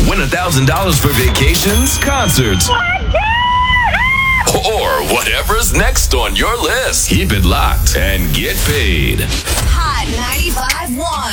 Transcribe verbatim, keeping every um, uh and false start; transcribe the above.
Win one thousand dollars for vacations, concerts, or whatever's next on your list. Keep it locked and get paid. Hot ninety-five point one.